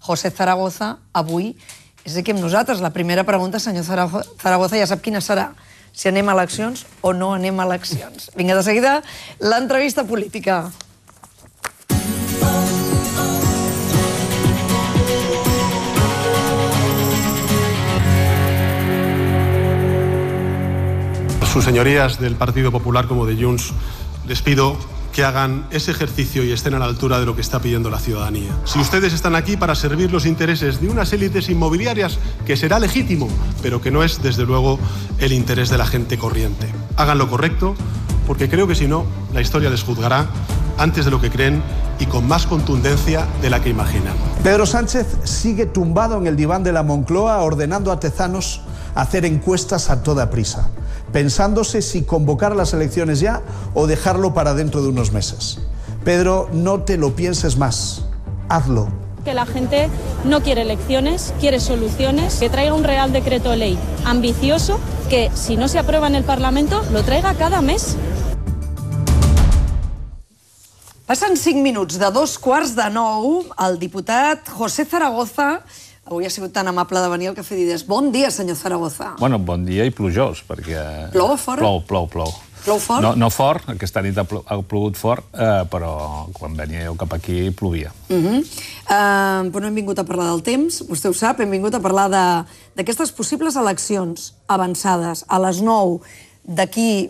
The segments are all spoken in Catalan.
José Zaragoza, avui és aquí amb nosaltres. La primera pregunta, senyor Zaragoza, ja sap quina serà. Si anem a eleccions o no anem a eleccions. Vinga, de seguida, l'entrevista política. Sus señorías del Partido Popular como de Junts, les pido que hagan ese ejercicio y estén a la altura de lo que está pidiendo la ciudadanía. Si ustedes están aquí para servir los intereses de unas élites inmobiliarias, que será legítimo, pero que no es, desde luego, el interés de la gente corriente. Hagan lo correcto, porque creo que si no, la historia les juzgará antes de lo que creen y con más contundencia de la que imaginan. Pedro Sánchez sigue tumbado en el diván de la Moncloa ordenando a Tezanos hacer encuestas a toda prisa, pensándose si convocar las elecciones ya o dejarlo para dentro de unos meses. Pedro, no te lo pienses más, hazlo. Que la gente no quiere elecciones, quiere soluciones, que traiga un Real Decreto de Ley ambicioso, que si no se aprueba en el Parlamento, lo traiga cada mes. Passen 5 minuts de 8:45. El diputat José Zaragoza avui ha sigut tan amable de venir al Cafè d'Idees. Bon dia, senyor Zaragoza. Bueno, bon dia i plujós, perquè... Plou a fora? Plou. Plou fort? No fort, aquesta nit ha plogut fort, però quan veníeu cap aquí plovia. Però no hem vingut a parlar del temps, vostè ho sap, hem vingut a parlar d'aquestes possibles eleccions avançades. A les 9, d'aquí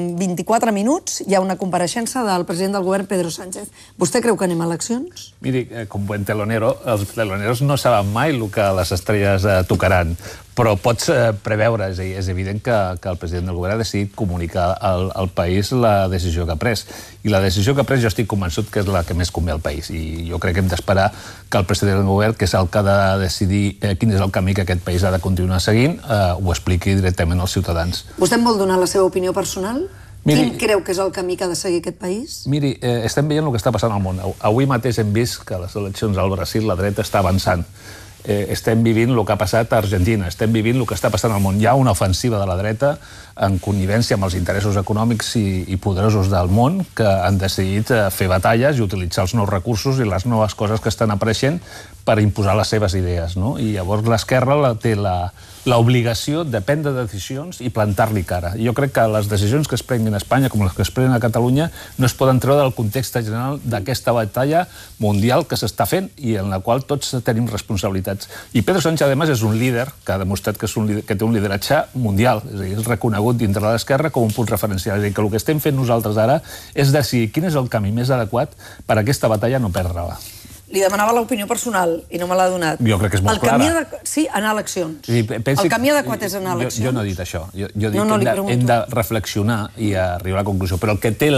24 minuts, hi ha una compareixença del president del govern, Pedro Sánchez. Vostè creu que anem a eleccions? Miri, com buen telonero, els teloneros no saben mai el que les estrelles tocaran, però pots preveure, és evident que el president del govern ha decidit comunicar al país la decisió que ha pres. I la decisió que ha pres jo estic convençut que és la que més convé al país. I jo crec que hem d'esperar que el president del govern, que és el que ha de decidir quin és el camí que aquest país ha de continuar seguint, ho expliqui directament als ciutadans. Vostè em vol donar la seva opinió personal? Quin creu que és el camí que ha de seguir aquest país? Miri, estem veient el que està passant al món. Avui mateix hem vist que a les eleccions al Brasil la dreta està avançant. Estem vivint el que ha passat a Argentina, estem vivint el que està passant al món. Hi ha una ofensiva de la dreta en connivència amb els interessos econòmics i poderosos del món que han decidit fer batalles i utilitzar els nous recursos i les noves coses que estan apareixent per imposar les seves idees. I llavors l'esquerra té l'obligació de prendre decisions i plantar-li cara. Jo crec que les decisions que es prenguin a Espanya, com les que es prenen a Catalunya, no es poden treure del context general d'aquesta batalla mundial que s'està fent i en la qual tots tenim responsabilitats. I Pedro Sánchez, a més, és un líder que ha demostrat que té un lideratge mundial, és a dir, és reconegut dintre de l'esquerra com un punt referencial. És a dir, que el que estem fent nosaltres ara és decidir quin és el camí més adequat per a aquesta batalla no perdre-la. Li demanava l'opinió personal i no me l'ha donat. Jo crec que és molt clara. Sí, anar a eleccions. El camí adequat és anar a eleccions. Jo no he dit això. Jo he dit que hem de reflexionar i arribar a la conclusió. Però el que té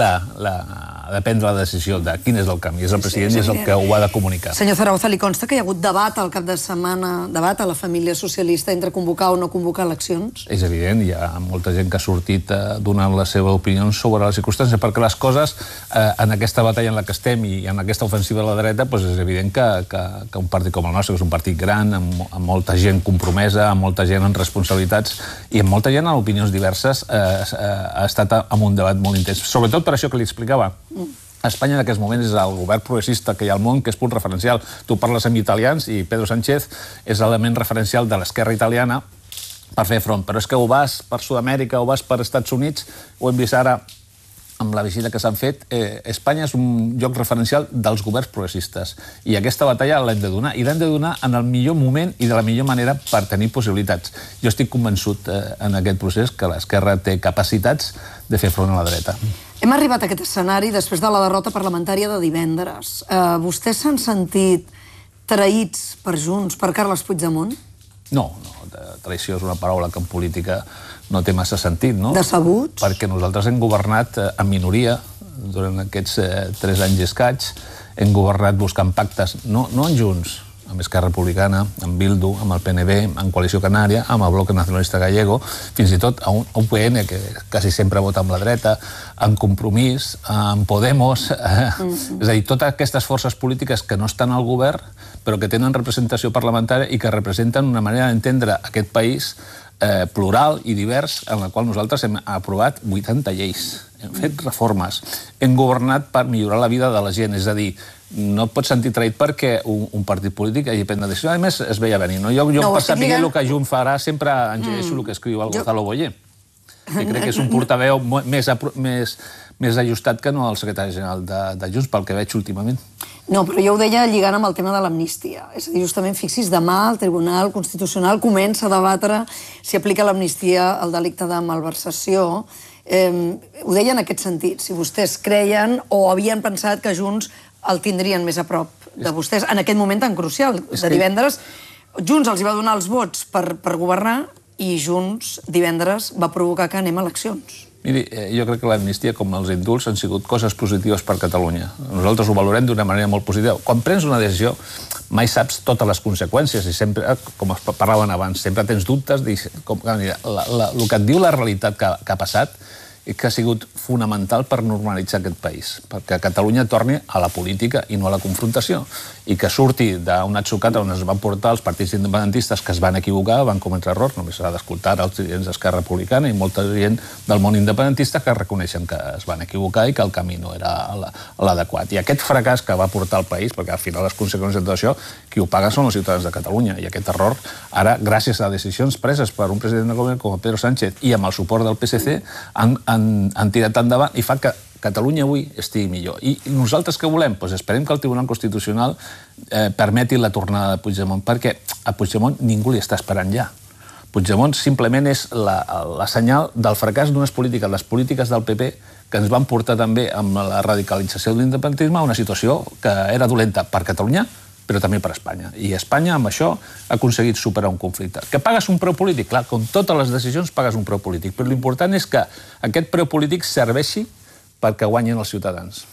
de prendre la decisió de quin és el camí és el president i és el que ho ha de comunicar. Senyor Zaragoza, li consta que hi ha hagut debat al cap de setmana, debat a la família socialista entre convocar o no convocar eleccions? És evident, hi ha molta gent que ha sortit donant la seva opinió sobre les circumstàncies, perquè les coses en aquesta batalla en la que estem i en aquesta ofensiva de la dreta és evident que un partit com el nostre, que és un partit gran, amb molta gent compromesa, amb molta gent en responsabilitats i amb molta gent amb opinions diverses, ha estat en un debat molt intens. Sobretot per això que li explicava. A Espanya en aquests moments és el govern progressista que hi ha al món, que és punt referencial. Tu parles amb italians i Pedro Sánchez és l'element referencial de l'esquerra italiana per fer front. Però és que ho vas per Sud-amèrica o vas per Estats Units, ho hem vist ara amb la visita que s'han fet, Espanya és un lloc referencial dels governs progressistes. I aquesta batalla l'hem de donar. I l'hem de donar en el millor moment i de la millor manera per tenir possibilitats. Jo estic convençut en aquest procés que l'esquerra té capacitats de fer front a la dreta. Hem arribat a aquest escenari després de la derrota parlamentària de divendres. Vostès s'han sentit traïts per Junts, per Carles Puigdemont? No, traïció és una paraula que en política no té massa sentit, no? Decebuts? Perquè nosaltres hem governat en minoria durant aquests 3 anys i escaig, hem governat buscant pactes, no en Junts, amb Esquerra Republicana, amb Bildu, amb el PNB, amb Coalició Canària, amb el Bloc Nacionalista Gallego, fins i tot a un UPN, que quasi sempre vota amb la dreta, amb Compromís, amb Podemos... És a dir, totes aquestes forces polítiques que no estan al govern, però que tenen representació parlamentària i que representen una manera d'entendre aquest país plural i divers, en la qual nosaltres hem aprovat 80 lleis, hem fet reformes, hem governat per millorar la vida de la gent, és a dir, no et pots sentir traït perquè un partit polític hagi pres una decisió. A més, es veia venir. Jo per saber el que Junts farà sempre engegueixo el que escriu el Gonzalo Boyer. I crec que és un portaveu més ajustat que no el secretari general de Junts, pel que veig últimament. No, però jo ho deia lligant amb el tema de l'amnistia. És a dir, justament, fixis, demà el Tribunal Constitucional comença a debatre si aplica l'amnistia al delicte de malversació. Ho deia en aquest sentit, si vostès creien o havien pensat que Junts el tindrien més a prop de vostès en aquest moment tan crucial. De divendres, Junts els hi va donar els vots per governar i Junts divendres va provocar que anem a eleccions. Miri, jo crec que l'amnistia, com els indults, han sigut coses positives per Catalunya. Nosaltres ho valorem d'una manera molt positiva. Quan prens una decisió, mai saps totes les conseqüències i sempre, com es parlaven abans, sempre tens dubtes. El que et diu la realitat que ha passat és que ha sigut fonamental per normalitzar aquest país, perquè Catalunya torni a la política i no a la confrontació, i que surti d'un atzucac on es van portar els partits independentistes que es van equivocar, van cometre errors, només s'ha d'escoltar els dirigents d'Esquerra Republicana i molta gent del món independentista que reconeixen que es van equivocar i que el camí no era l'adequat. I aquest fracàs que va portar el país, perquè al final les conseqüències de tot això, qui ho paga són els ciutadans de Catalunya, i aquest error, ara, gràcies a decisions preses per un president de govern com Pedro Sánchez i amb el suport del PSC, han tirat endavant i fa que Catalunya avui estigui millor. I nosaltres què volem? Doncs esperem que el Tribunal Constitucional permeti la tornada de Puigdemont, perquè a Puigdemont ningú li està esperant ja. Puigdemont simplement és la senyal del fracàs d'unes polítiques, les polítiques del PP, que ens van portar també amb la radicalització de l'independentisme a una situació que era dolenta per Catalunya, però també per Espanya. I Espanya, amb això, ha aconseguit superar un conflicte. Que pagues un preu polític? Clar, com totes les decisions, pagues un preu polític. Però l'important és que aquest preu polític serveixi perquè guanyin els ciutadans.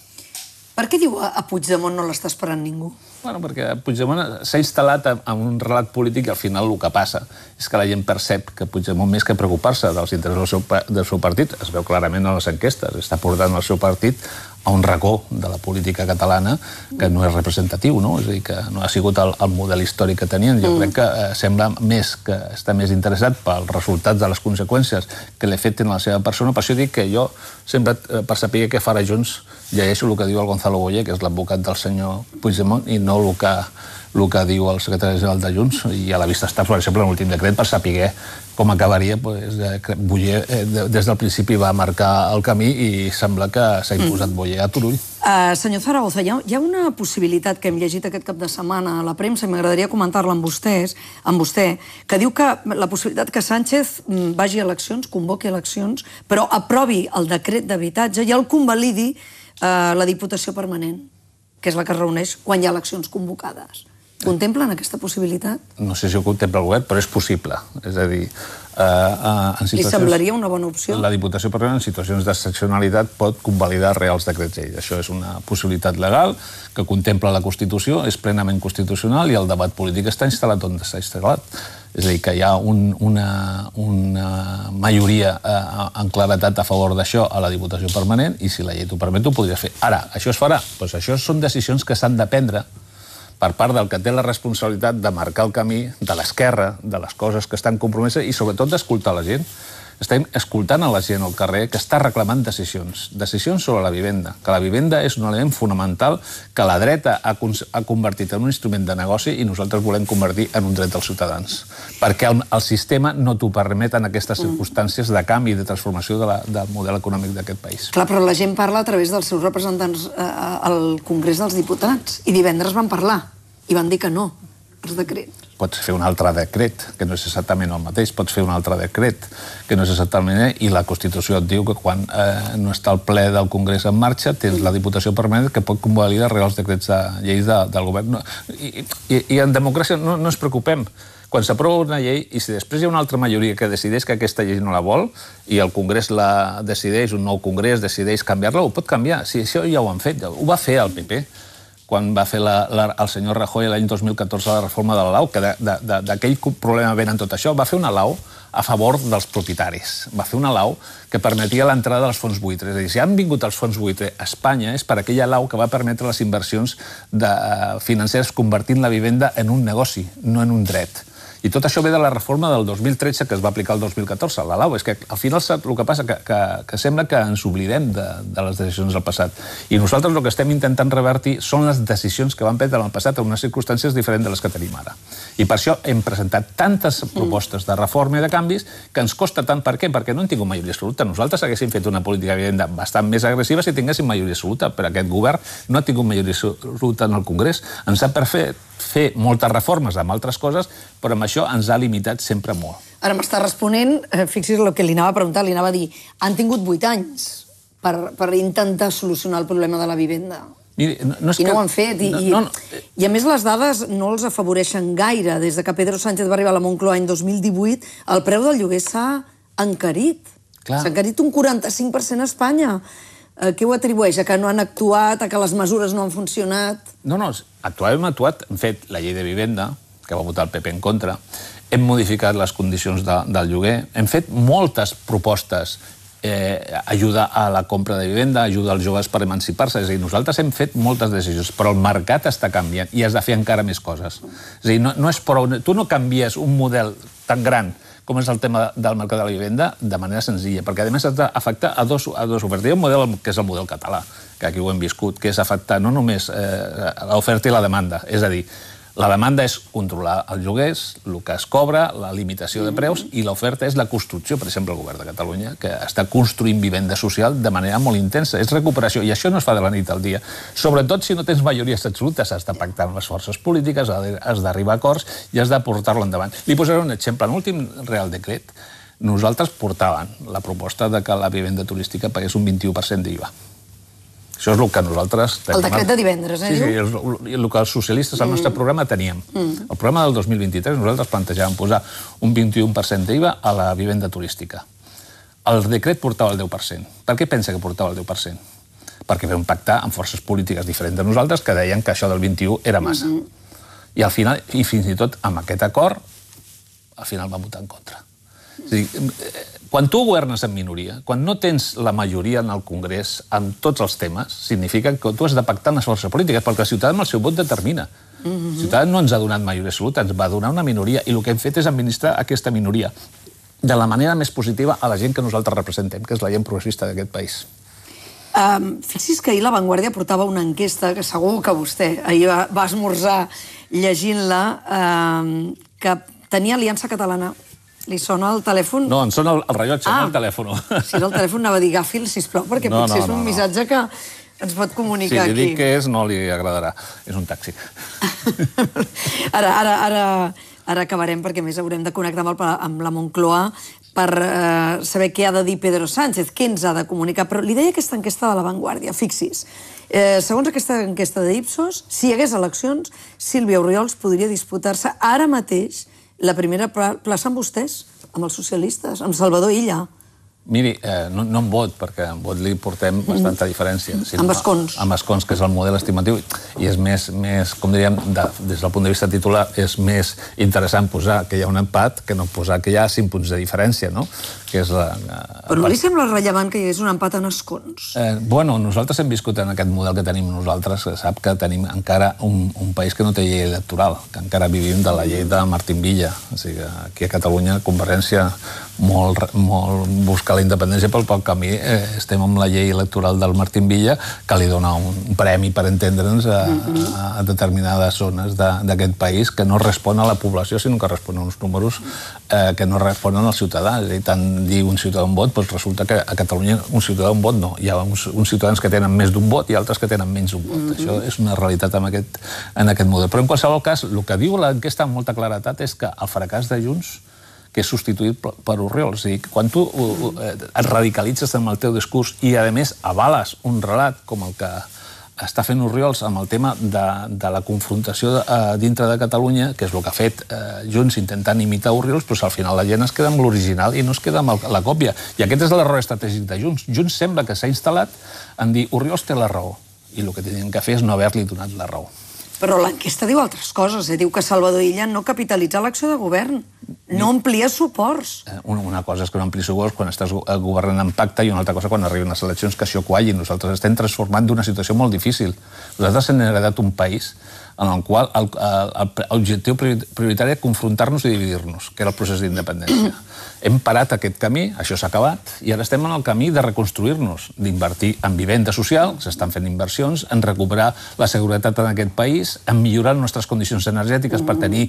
Per què diu a Puigdemont no l'està esperant ningú? Bueno, perquè Puigdemont s'ha instal·lat en un relat polític i al final el que passa és que la gent percep que Puigdemont, més que preocupar-se dels interessos del seu partit, es veu clarament a les enquestes, està portant el seu partit a un racó de la política catalana que no és representatiu, no? És a dir, que no ha sigut el model històric que tenien. Jo crec que sembla que està més interessat pels resultats de les conseqüències que l'efecten a la seva persona. Per això dic que jo sempre, per saber què farà Junts, llegeixo el que diu el Gonzalo Boyer, que és l'advocat del senyor Puigdemont, i no el que diu el secretari general de Junts, i a la vista està, per exemple, l'últim decret per saber com acabaria. Boyer des del principi va marcar el camí i sembla que s'ha imposat Boyer a Turull. Senyor Zaragoza, hi ha una possibilitat que hem llegit aquest cap de setmana a la premsa i m'agradaria comentar-la amb vostè, que diu que la possibilitat que Sánchez vagi a eleccions, convoqui eleccions, però aprovi el decret d'habitatge i el convalidi la Diputació Permanent, que és la que es reuneix quan hi ha eleccions convocades. Contemplen aquesta possibilitat? No sé si ho contempla el govern, però és possible. És a dir, li semblaria una bona opció? La Diputació Permanent, en situacions d'excepcionalitat, pot convalidar reals decrets llei. Això és una possibilitat legal que contempla la Constitució, és plenament constitucional i el debat polític està instal·lat on està instal·lat. És a dir, que hi ha una majoria en claretat a favor d'això a la Diputació Permanent i si la llei t'ho permet ho podria fer. Ara, això es farà? Doncs això són decisions que s'han de prendre per part del que té la responsabilitat de marcar el camí de l'esquerra, de les coses que estan compromeses i sobretot d'escoltar la gent. Estem escoltant a la gent al carrer que està reclamant decisions sobre la vivenda, que la vivenda és un element fonamental que la dreta ha convertit en un instrument de negoci i nosaltres volem convertir en un dret dels ciutadans, perquè el sistema no t'ho permet en aquestes circumstàncies de canvi i de transformació del model econòmic d'aquest país. Clar, però la gent parla a través dels seus representants al Congrés dels Diputats i divendres van parlar i van dir que no, els decrets. Pots fer un altre decret, que no és exactament el mateix, pots fer un altre decret, que no és exactament... I la Constitució et diu que quan no està el ple del Congrés en marxa, tens la Diputació Permanent que pot convalidar reals decrets de lleis del govern. I en democràcia no ens preocupem. Quan s'aprova una llei i si després hi ha una altra majoria que decideix que aquesta llei no la vol i el Congrés la decideix, un nou Congrés decideix canviar-la, ho pot canviar. Si això ja ho han fet, ho va fer el PP. Quan va fer el senyor Rajoy l'any 2014 la reforma de la LAU, que d'aquell problema venen tot això, va fer una LAU a favor dels propietaris. Va fer una LAU que permetia l'entrada dels fons buitres. És a dir, si han vingut els fons buitres a Espanya és per aquella LAU que va permetre les inversions financeres convertint la vivenda en un negoci, no en un dret. I tot això ve de la reforma del 2013 que es va aplicar el 2014, la LAU. És que al final el que passa que sembla que ens oblidem de les decisions del passat. I nosaltres el que estem intentant revertir són les decisions que van prendre en el passat en unes circumstàncies diferents de les que tenim ara. I per això hem presentat tantes propostes de reforma i de canvis que ens costa tant. Per què? Perquè no hem tingut majoria absoluta. Nosaltres haguéssim fet una política de vivenda bastant més agressiva si tinguéssim majoria absoluta, però aquest govern no ha tingut majoria absoluta en el Congrés. Ens ha per fer moltes reformes amb altres coses, però amb això ens ha limitat sempre molt. Ara m'està responent, fixi's el que li anava a preguntar, li anava a dir, han tingut 8 anys per intentar solucionar el problema de la vivenda. Miri, I no ho han fet. I a més les dades no els afavoreixen gaire. Des de que Pedro Sánchez va arribar a la Moncloa l'any 2018, el preu del lloguer s'ha encarit. S'ha encarit un 45% a Espanya. Què ho atribueix? A que no han actuat, a que les mesures no han funcionat? No, hem actuat, hem fet la llei de vivenda, que va votar el PP en contra, hem modificat les condicions del lloguer, hem fet moltes propostes, ajuda a la compra de vivenda, ajuda als joves per emancipar-se, és a dir, nosaltres hem fet moltes decisions, però el mercat està canviant i has de fer encara més coses. És a dir, no és prou, tu no canvies un model tan gran com és el tema del mercat de la vivenda, de manera senzilla, perquè a més has d'afectar a dos ofertes. Hi ha un model que és el model català, que aquí ho hem viscut, que és afectar no només l'oferta i la demanda, és a dir, la demanda és controlar els lloguers, el que es cobra, la limitació de preus, i l'oferta és la construcció. Per exemple, el govern de Catalunya, que està construint vivenda social de manera molt intensa. És recuperació, i això no es fa de la nit al dia. Sobretot si no tens majories absolutes, has de pactar amb les forces polítiques, has d'arribar a acords i has de portar-lo endavant. Li posaré un exemple. En l'últim Real Decret, nosaltres portàvem la proposta de que la vivenda turística pagués un 21% d'IVA. Això és el que nosaltres... El decret de divendres, Sí, el que els socialistes al nostre programa teníem. El programa del 2023 nosaltres plantejàvem posar un 21% d'IVA a la vivenda turística. El decret portava el 10%. Per què pensa que portava el 10%? Perquè vam pactar amb forces polítiques diferents de nosaltres que deien que això del 21 era massa. I al final, i fins i tot amb aquest acord, al final van votar en contra. És a dir, quan tu governes en minoria, quan no tens la majoria en el Congrés amb tots els temes, significa que tu has de pactar amb les forces polítiques, perquè el ciutadà amb el seu vot determina. El ciutadà no ens ha donat majoria absoluta, ens va donar una minoria, i el que hem fet és administrar aquesta minoria de la manera més positiva a la gent que nosaltres representem, que és la gent progressista d'aquest país. Fixi's que ahir La Vanguardia portava una enquesta, que segur que vostè ahir va esmorzar llegint-la, que tenia Aliança Catalana. Li sona el telèfon? No, em sona el rellotge, no el telèfon. Si era el telèfon, anava a dir agafi'l, sisplau, perquè potser és un missatge que ens pot comunicar aquí. Si li dic què és, no li agradarà. És un taxi. Ara acabarem, perquè més haurem de connectar amb la Moncloa per saber què ha de dir Pedro Sánchez, què ens ha de comunicar. Però li deia aquesta enquesta de La Vanguardia, fixi's. Segons aquesta enquesta d'Ipsos, si hi hagués eleccions, Sílvia Orriols podria disputar-se ara mateix la primera plaça amb vostès, amb els socialistes, amb Salvador Illa. Miri, no en vot, perquè en vot li portem bastanta diferència. Amb escons. Amb escons, que és el model estimatiu, i és més, com diríem, des del punt de vista titular, és més interessant posar que hi ha un empat que no posar que hi ha 5 punts de diferència, no? Però no li sembla rellevant que hi hagués un empat en escons? Bueno, nosaltres hem viscut en aquest model que tenim nosaltres, que sap que tenim encara un país que no té llei electoral, que encara vivim de la llei de Martín Villa. O sigui, aquí a Catalunya, Convergència molt busca la independència, però pel camí estem amb la llei electoral del Martín Villa, que li dona un premi, per entendre'ns, a determinades zones d'aquest país, que no respon a la població, sinó que respon a uns números que no responen al ciutadà. És a dir, tant dir un ciutadà un vot, doncs resulta que a Catalunya un ciutadà un vot no. Hi ha uns ciutadans que tenen més d'un vot i altres que tenen menys d'un vot. Això és una realitat en aquest model. Però en qualsevol cas, el que diu l'enquesta amb molta claretat és que el fracàs de Junts, que és substituït per Orriols. És a dir, quan tu et radicalitzes amb el teu discurs i, a més, avales un relat com el que està fent Orriols amb el tema de la confrontació dintre de Catalunya, que és el que ha fet Junts intentant imitar Orriols, però al final la gent es queda amb l'original i no es queda amb la còpia. I aquest és l'error estratègic de Junts. Junts sembla que s'ha instal·lat en dir Orriols té la raó, i el que tenien que fer és no haver-li donat la raó. Però l'enquesta diu altres coses. Diu que Salvador Illa no capitalitza l'acció de govern. No amplies suports. Una cosa és que no amplies suports quan estàs governant en pacte i una altra cosa quan arriben les eleccions que això quallin. Nosaltres estem transformant d'una situació molt difícil. Nosaltres hem heredat un país en el qual l'objectiu prioritari era confrontar-nos i dividir-nos, que era el procés d'independència. Hem parat aquest camí, això s'ha acabat, i ara estem en el camí de reconstruir-nos, d'invertir en vivenda social, s'estan fent inversions, en recuperar la seguretat en aquest país, en millorar les nostres condicions energètiques per tenir